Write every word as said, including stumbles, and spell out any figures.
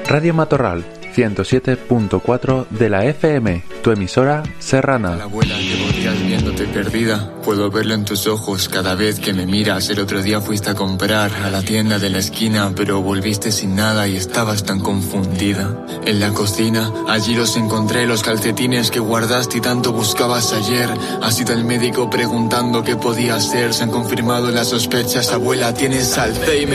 Radio Matorral, ciento siete punto cuatro de la F M, tu emisora serrana. La abuela que volvías viéndote perdida, puedo verlo en tus ojos cada vez que me miras. El otro día fuiste a comprar a la tienda de la esquina, pero volviste sin nada y estabas tan confundida. En la cocina, allí los encontré, los calcetines que guardaste y tanto buscabas ayer. Ha sido el médico preguntando qué podía hacer, se han confirmado las sospechas, abuela, tienes Alzheimer.